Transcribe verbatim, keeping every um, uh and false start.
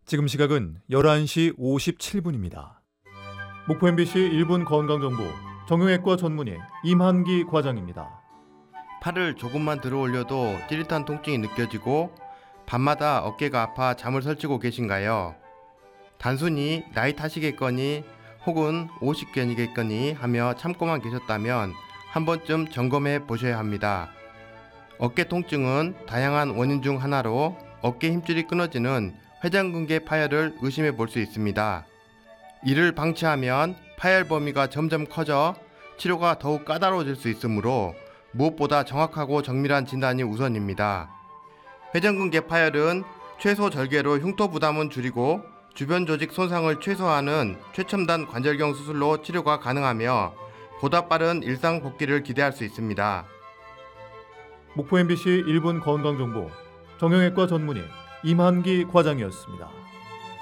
지금 시각은 열한 시 오십칠 분입니다. 목포 엠비씨 일 분 건강정보 정형외과 전문의 임한기 과장입니다. 팔을 조금만 들어 올려도 찌릿한 통증이 느껴지고 밤마다 어깨가 아파 잠을 설치고 계신가요? 단순히 나이 탓이겠거니 혹은 오십견이겠거니 하며 참고만 계셨다면 한 번쯤 점검해 보셔야 합니다. 어깨 통증은 다양한 원인 중 하나로 어깨 힘줄이 끊어지는 회전근개 파열을 의심해 볼 수 있습니다. 이를 방치하면 파열 범위가 점점 커져 치료가 더욱 까다로워질 수 있으므로 무엇보다 정확하고 정밀한 진단이 우선입니다. 회전근개 파열은 최소 절개로 흉터 부담은 줄이고 주변 조직 손상을 최소화하는 최첨단 관절경 수술로 치료가 가능하며 보다 빠른 일상 복귀를 기대할 수 있습니다. 목포 엠비씨 일 분 건강정보 정형외과 전문의 임한기 과장이었습니다.